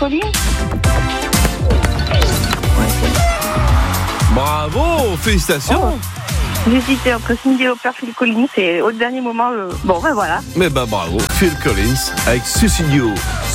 Collins. Bravo, félicitations. J'hésitais entre Cyndi Lauper et Phil Collins et au dernier moment, bon ben voilà. Mais bah bravo, Phil Collins avec Suicidio.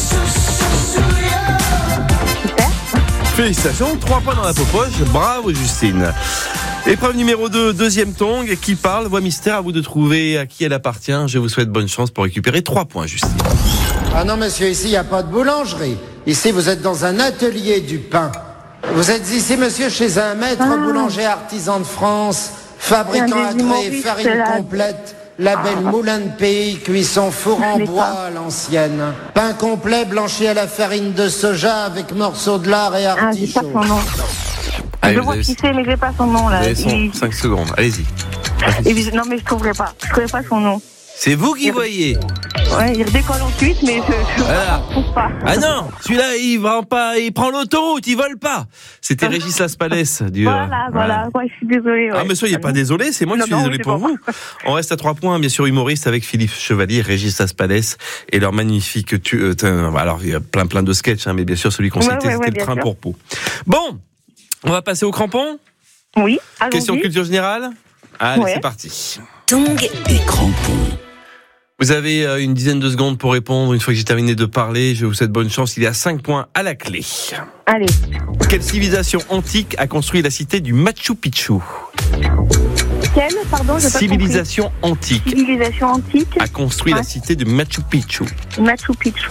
Super. Félicitations, 3 points dans la popoche, bravo Justine. Épreuve numéro 2, deuxième tong, qui parle, voix mystère, à vous de trouver à qui elle appartient. Je vous souhaite bonne chance pour récupérer 3 points, Justine. Ah non monsieur, ici il n'y a pas de boulangerie. Ici vous êtes dans un atelier du pain. Vous êtes ici monsieur chez un maître boulanger artisan de France, fabricant à trait, farine complète, label moulin de pays, cuisson four en bois à l'ancienne. Pain complet blanchi à la farine de soja avec morceaux de lard et artichaut. J'ai pas son nom. Allez, je vois qui c'est, mais j'ai pas son nom là. 5 secondes, allez-y. Non mais je trouverai pas son nom. C'est vous qui voyez. Ouais, il redécolle ensuite, mais je trouve pas. Ah non, celui-là, il prend l'autoroute, il vole pas. C'était Régis Laspalès. Voilà. Ouais, je suis désolée. Ouais. Ah, mais soyez pas désolé, c'est moi qui suis désolé pour vous. On reste à 3 points, bien sûr, humoriste avec Philippe Chevalier, Régis Laspalès et leur magnifique alors, il y a plein de sketchs, mais bien sûr, celui qu'on citait, c'était le train pour Pau. Bon, on va passer au crampon. Oui, allons-y. Question de culture générale. Allez, c'est parti. Tongs et crampons. Vous avez une dizaine de secondes pour répondre. Une fois que j'ai terminé de parler, je vous souhaite bonne chance. Il y a 5 points à la clé. Allez. Quelle civilisation antique a construit la cité du Machu Picchu ? Quelle, pardon, civilisation antique. Civilisation antique a construit la cité de Machu Picchu. Machu Picchu.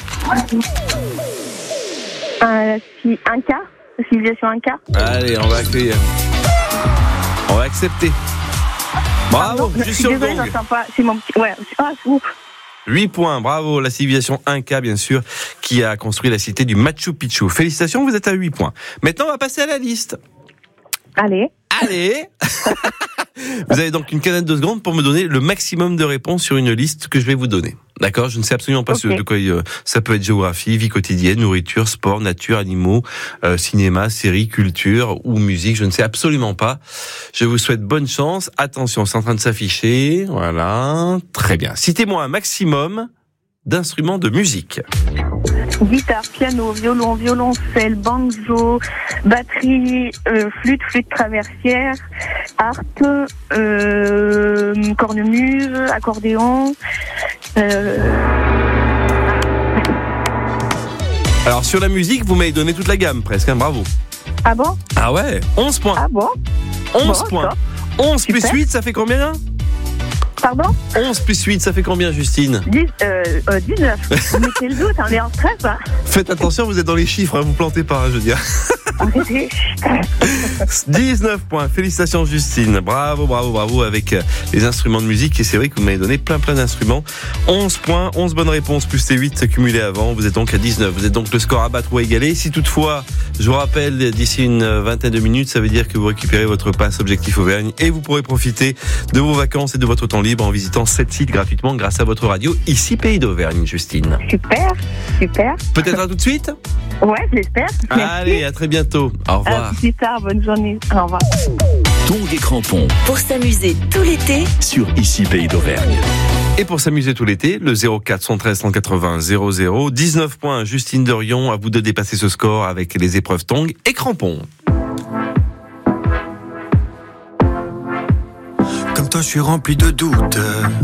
Inca. Civilisation Inca. Allez, on va accueillir. On va accepter. Bravo, je suis sur le gong. C'est mon petit... Ouais. 8 points, bravo, la civilisation Inca, bien sûr, qui a construit la cité du Machu Picchu. Félicitations, vous êtes à 8 points. Maintenant, on va passer à la liste. Allez. Vous avez donc une quinzaine de secondes pour me donner le maximum de réponses sur une liste que je vais vous donner. D'accord ? Je ne sais absolument pas de quoi ça peut être: géographie, vie quotidienne, nourriture, sport, nature, animaux, cinéma, série, culture ou musique. Je ne sais absolument pas. Je vous souhaite bonne chance. Attention, c'est en train de s'afficher. Voilà. Très bien. Citez-moi un maximum d'instruments de musique. Guitare, piano, violon, violoncelle, banjo, batterie, flûte traversière, harpe, cornemuse, accordéon. Alors sur la musique, vous m'avez donné toute la gamme presque, bravo. Ah bon ? Ah ouais, 11 points. Ah bon ? 11 points. 11 plus 8, ça fait combien ? Pardon ? 11 plus 8, ça fait combien, Justine ? 19. Vous mettez le doute, on est en stress, hein. Faites attention, vous êtes dans les chiffres, vous plantez pas, je veux dire. Arrêtez. 19 points, félicitations Justine, bravo avec les instruments de musique, et c'est vrai que vous m'avez donné plein d'instruments. 11 points, 11 bonnes réponses plus les 8 cumulés avant, vous êtes donc à 19, vous êtes donc le score à battre ou à égaler. Si toutefois, je vous rappelle, d'ici une vingtaine de minutes, ça veut dire que vous récupérez votre passe Objectif Auvergne et vous pourrez profiter de vos vacances et de votre temps libre en visitant 7 sites gratuitement grâce à votre radio, ici Pays d'Auvergne, Justine. Super. Peut-être à tout de suite ? Ouais, j'espère. Allez, à très bientôt. Au revoir. À plus tard, bonne journée. Au revoir. Tongs et crampons. Pour s'amuser tout l'été sur Ici Pays d'Auvergne. Et pour s'amuser tout l'été, le 04 113 180 00. 19 points, Justine Derion. À vous de dépasser ce score avec les épreuves tongs et crampons. Comme toi, je suis rempli de doutes.